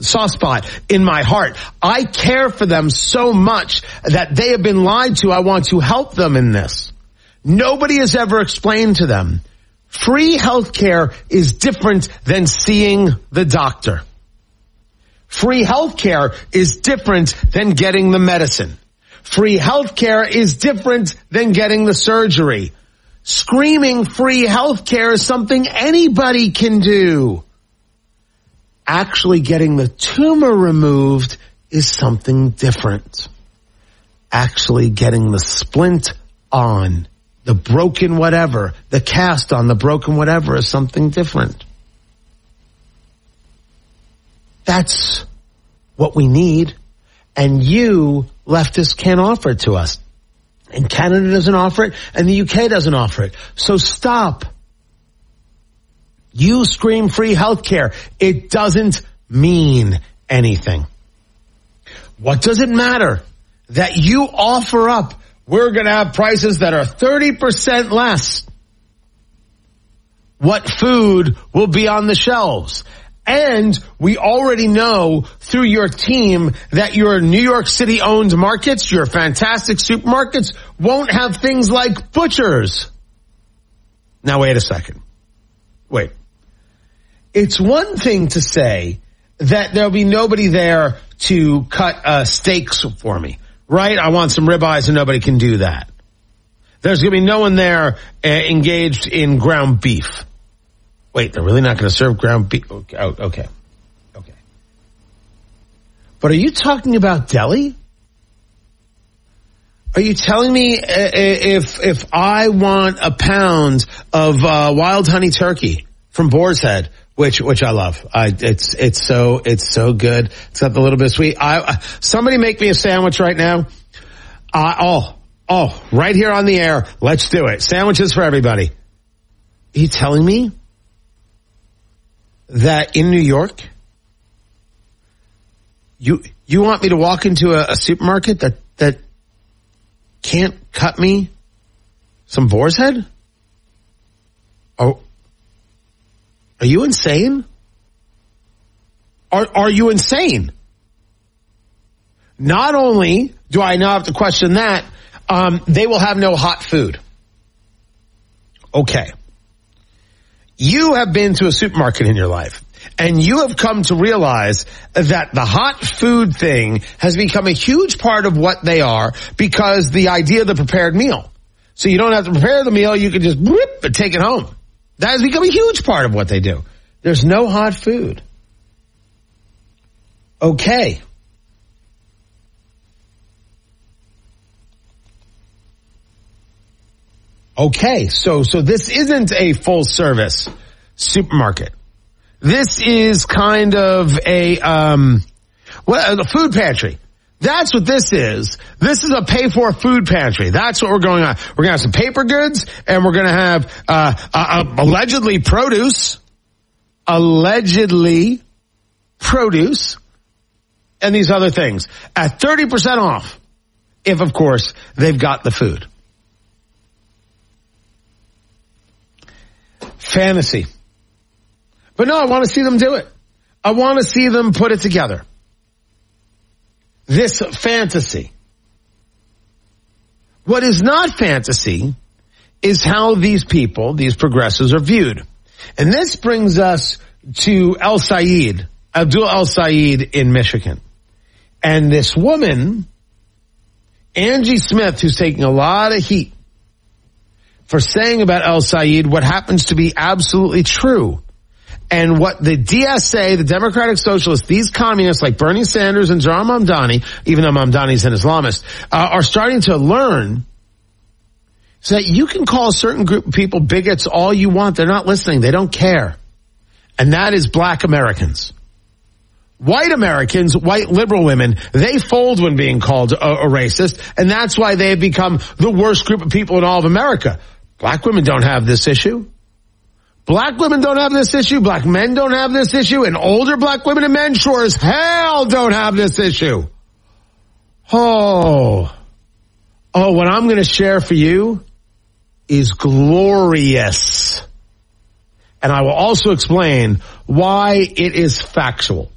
soft spot in my heart. I care for them so much that they have been lied to. I want to help them in this. Nobody has ever explained to them free healthcare is different than seeing the doctor. Free healthcare is different than getting the medicine. Free healthcare is different than getting the surgery. Screaming free healthcare is something anybody can do. Actually getting the tumor removed is something different. Actually getting the splint on, the broken whatever, the cast on the broken whatever is something different. That's what we need. And you, leftists, can't offer it to us. And Canada doesn't offer it, and the UK doesn't offer it. So stop. You scream free healthcare. It doesn't mean anything. What does it matter that you offer up? We're going to have prices that are 30% less. What food will be on the shelves? And we already know through your team that your New York City owned markets, your fantastic supermarkets, won't have things like butchers. Now wait a second. Wait. It's one thing to say that there'll be nobody there to cut steaks for me, right? I want some ribeyes and nobody can do that. There's going to be no one there engaged in ground beef. Wait, they're really not going to serve ground beef? Okay. But are you talking about deli? Are you telling me if I want a pound of wild honey turkey from Boar's Head, which I love, it's so good. It's got the little bit of sweet. Somebody make me a sandwich right now. Right here on the air. Let's do it. Sandwiches for everybody. Are you telling me that in New York, you want me to walk into a supermarket that can't cut me some Boar's Head? Oh, are you insane? Are you insane? Not only do I now have to question that, they will have no hot food. Okay. You have been to a supermarket in your life, and you have come to realize that the hot food thing has become a huge part of what they are because the idea of the prepared meal. So you don't have to prepare the meal, you can just take it home. That has become a huge part of what they do. There's no hot food. Okay. Okay, so this isn't a full service supermarket. This is kind of a food pantry. That's what this is. This is a pay for food pantry. That's what we're going on. We're going to have some paper goods, and we're going to have allegedly produce, and these other things at 30% off. If, of course, they've got the food. Fantasy. But no, I want to see them do it. I want to see them put it together. This fantasy. What is not fantasy is how these people, these progressives, are viewed. And this brings us to Abdul El Sayed in Michigan. And this woman, Angie Smith, who's taking a lot of heat for saying about El Sayed what happens to be absolutely true. And what the DSA, the Democratic Socialists, these communists like Bernie Sanders and Zohran Mamdani, even though Mamdani's an Islamist, are starting to learn so that you can call a certain group of people bigots all you want. They're not listening. They don't care. And that is black Americans. White Americans, white liberal women, they fold when being called a racist, and that's why they have become the worst group of people in all of America. Black women don't have this issue. Black women don't have this issue. Black men don't have this issue. And older black women and men sure as hell don't have this issue. What I'm going to share for you is glorious. And I will also explain why it is factual.